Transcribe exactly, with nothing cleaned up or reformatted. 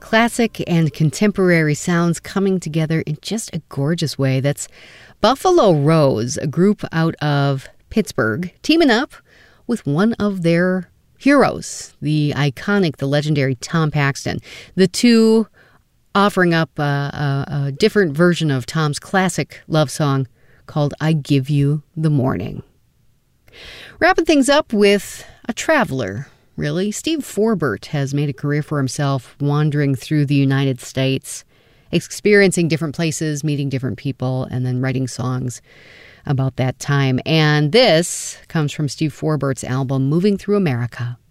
Classic and contemporary sounds coming together in just a gorgeous way. That's Buffalo Rose, a group out of Pittsburgh, teaming up with one of their heroes, the iconic, the legendary Tom Paxton. The two offering up a, a, a different version of Tom's classic love song called I Give You the Morning. Wrapping things up with a traveler, really. Steve Forbert has made a career for himself wandering through the United States, experiencing different places, meeting different people, and then writing songs about that time. And this comes from Steve Forbert's album, Moving Through America.